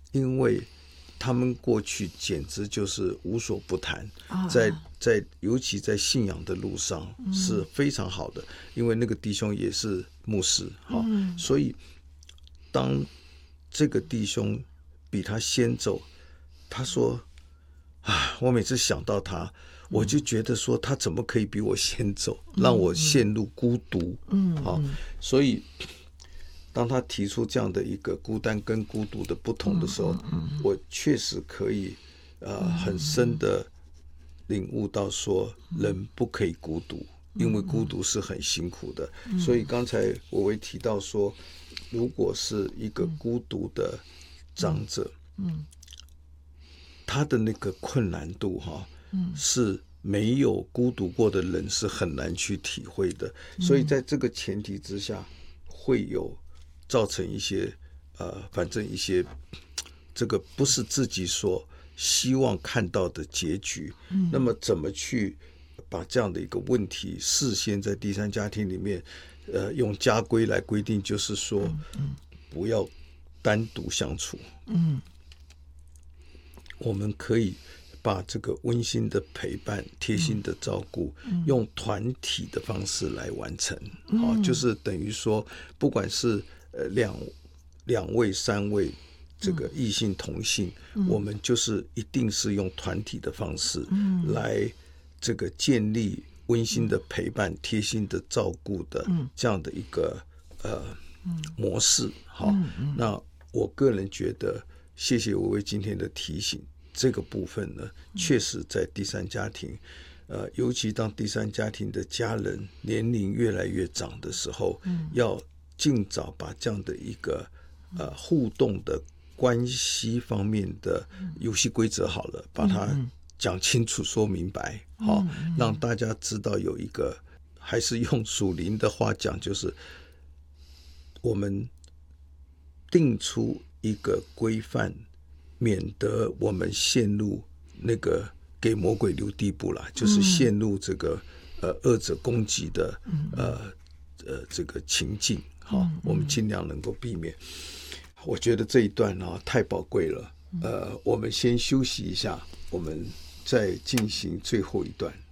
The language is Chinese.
因为他们过去简直就是无所不谈，尤其在信仰的路上是非常好的，因为那个弟兄也是牧师，所以当这个弟兄比他先走，他说我每次想到他，我就觉得说他怎么可以比我先走，让我陷入孤独。所以当他提出这样的一个孤单跟孤独的不同的时候，我确实可以很深的领悟到说，人不可以孤独，因为孤独是很辛苦的。所以刚才我会提到说，如果是一个孤独的长者，他的那个困难度是没有孤独过的人是很难去体会的。所以在这个前提之下，会有造成一些反正一些这个不是自己所希望看到的结局。那么怎么去把这样的一个问题事先在第三家庭里面用家规来规定，就是说不要单独相处。我们可以把这个温馨的陪伴、贴心的照顾，用团体的方式来完成。就是等于说，不管是两位、三位这个异性同性，我们就是一定是用团体的方式来这个建立温馨的陪伴、贴心的照顾的这样的一个模式。那我个人觉得，谢谢薇薇今天的提醒，这个部分呢，确实在第三家庭，尤其当第三家庭的家人年龄越来越长的时候，要尽早把这样的一个互动的关系方面的游戏规则好了，把它讲清楚、说明白，让大家知道有一个，还是用属灵的话讲，就是我们定出一个规范，免得我们陷入那个给魔鬼留地步了，就是陷入这个恶者攻击的这个情境。我们尽量能够避免。我觉得这一段太宝贵了。我们先休息一下，我们再进行最后一段。